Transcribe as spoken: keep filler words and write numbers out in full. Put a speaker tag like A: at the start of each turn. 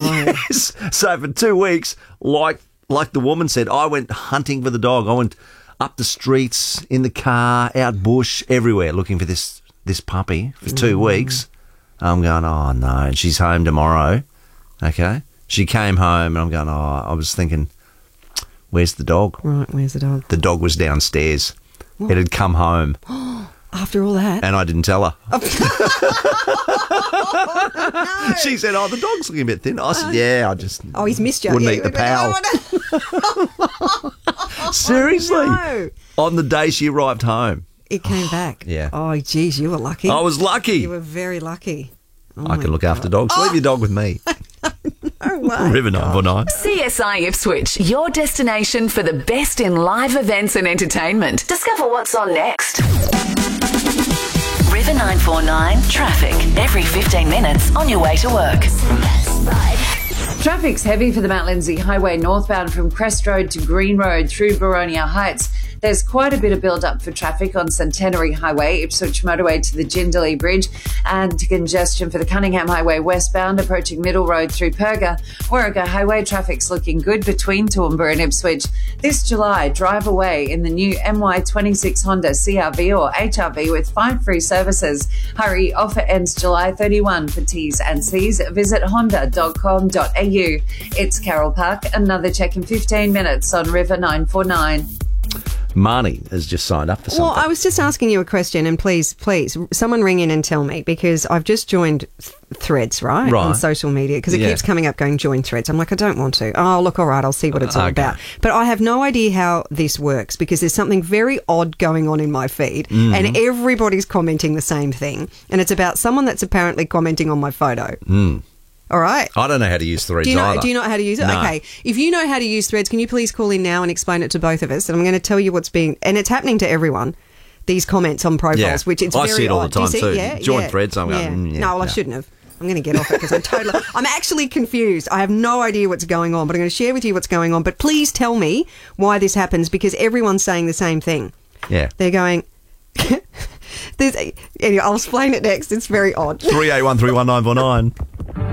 A: Yes. So for two weeks, like like the woman said, I went hunting for the dog. I went up the streets, in the car, out bush, everywhere looking for this, this puppy for two mm. weeks. I'm going, oh, no. And she's home tomorrow. Okay. She came home and I'm going, oh, I was thinking, where's the dog?
B: Right, where's the dog?
A: The dog was downstairs. What? It had come home.
B: After all that?
A: And I didn't tell her.
B: Oh, no.
A: She said, oh, the dog's looking a bit thin. I said, yeah, I just
B: oh, he's missed you.
A: wouldn't
B: yeah,
A: eat the pal. Seriously.
B: Oh, no.
A: On the day she arrived home.
B: It came back.
A: Yeah.
B: Oh, geez, you were lucky.
A: I was lucky.
B: You were very lucky. Oh
A: I can look God. after dogs.
B: Oh.
A: Leave your dog with me.
B: Oh, my
A: River nine four nine.
C: C S I Ipswich, your destination for the best in live events and entertainment. Discover what's on next. River nine four nine traffic every fifteen minutes on your way to work.
D: Traffic's heavy for the Mount Lindesay Highway northbound from Crest Road to Green Road through Boronia Heights. There's quite a bit of build-up for traffic on Centenary Highway, Ipswich Motorway to the Jindalee Bridge, and congestion for the Cunningham Highway westbound approaching Middle Road through Perga. Warwick Highway traffic's looking good between Toowoomba and Ipswich. This July, drive away in the new M Y twenty-six Honda C R V or H R V with five free services. Hurry, offer ends July thirty-first. For T's and C's, visit honda dot com dot a u. It's Carol Park. Another check in fifteen minutes on River nine four nine.
A: Marnie has just signed up for something.
B: Well, I was just asking you a question, and please, please, someone ring in and tell me, because I've just joined th- Threads, right,
A: right,
B: on social media, because it
A: yeah.
B: keeps coming up going, join Threads. I'm like, I don't want to. Oh, look, all right, I'll see what it's all
A: okay.
B: about. But I have no idea how this works, because there's something very odd going on in my feed, mm. and everybody's commenting the same thing, and it's about someone that's apparently commenting on my photo.
A: Mm.
B: All right.
A: I don't know how to use Threads
B: do you know,
A: either.
B: Do you know how to use it?
A: No.
B: Okay. If you know how to use Threads, can you please call in now and explain it to both of us? And I'm going to tell you what's being... And it's happening to everyone, these comments on profiles,
A: yeah.
B: which it's
A: I
B: very
A: see it all
B: odd.
A: the time
B: Do you
A: too.
B: see? Yeah,
A: Join
B: yeah.
A: Threads, I'm
B: yeah.
A: going... Mm, yeah,
B: no, well,
A: no.
B: I shouldn't have. I'm going to get off it because I'm totally... I'm actually confused. I have no idea what's going on, but I'm going to share with you what's going on. But please tell me why this happens, because everyone's saying the same thing.
A: Yeah.
B: They're going... There's, anyway, I'll explain it next. It's very odd.
A: three eight one three one nine four nine.